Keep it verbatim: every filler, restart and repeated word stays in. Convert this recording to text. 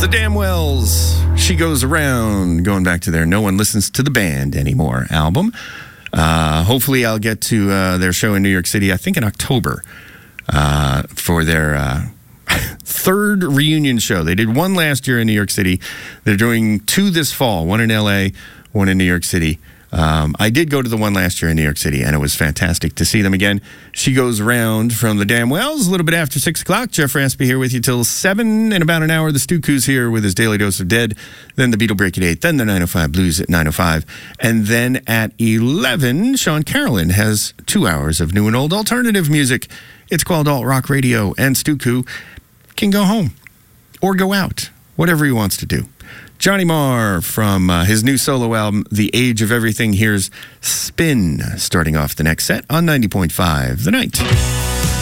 the Damnwells. She Goes Around, going back to their No One Listens to the Band Anymore album. Uh, hopefully I'll get to uh, their show in New York City, I think in October, uh, for their uh, third reunion show. They did one last year in New York City. They're doing two this fall, one in L A, one in New York City. Um, I did go to the one last year in New York City, and it was fantastic to see them again. She Goes Around from the Damnwells, a little bit after six o'clock. Jeff Raspy here with you till seven. In about an hour, the Stu Coos here with his Daily Dose of Dead. Then the Beatle Break at eight. Then the nine oh five Blues at nine oh five. And then at eleven, Sean Carolyn has two hours of new and old alternative music. It's called Alt Rock Radio, and Stu Coo can go home or go out, whatever he wants to do. Johnny Marr from uh, his new solo album, The Age of Everything. Here's Spin, starting off the next set on ninety point five The Night.